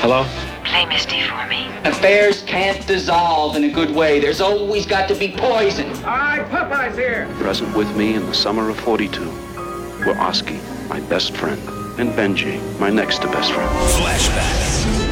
Hello? Play Misty for me. Affairs can't dissolve in a good way. There's always got to be poison. All right, Popeye's here. Present with me in the summer of 42 were Oski, my best friend, and Benji, my next to best friend. Flashback.